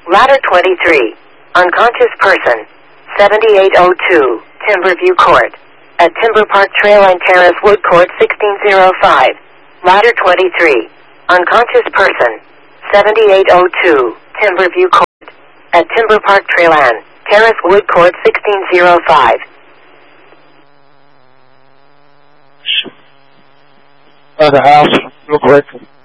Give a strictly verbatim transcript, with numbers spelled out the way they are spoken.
Ladder twenty-three. Unconscious person. seventy-eight oh two, Timberview Court. At Timber Park Trail and Terrace Wood Court sixteen oh five. Ladder twenty-three. Unconscious person. seventy-eight oh two, Timberview Court. At Timber Park Trail and Terrace Wood Court sixteen oh five. Uh, the house, real quick.